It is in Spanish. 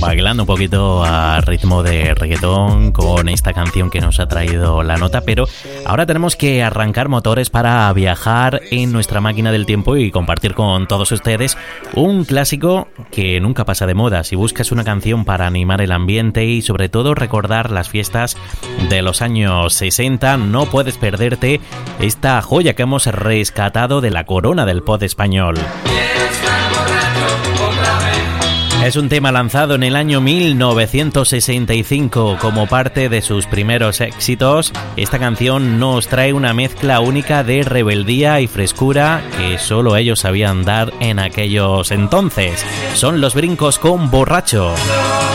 bailando un poquito a ritmo de reggaetón con esta canción que nos ha traído la nota, pero ahora tenemos que arrancar motores para viajar en nuestra máquina del tiempo y compartir con todos ustedes un clásico que nunca pasa de moda. Si buscas una canción para animar el ambiente y sobre todo recordar las fiestas de los años 60, no puedes perderte esta joya que hemos rescatado de la corona del pop español. Es un tema lanzado en el año 1965 como parte de sus primeros éxitos. Esta canción nos trae una mezcla única de rebeldía y frescura que solo ellos sabían dar en aquellos entonces. Son Los Brincos con Borracho.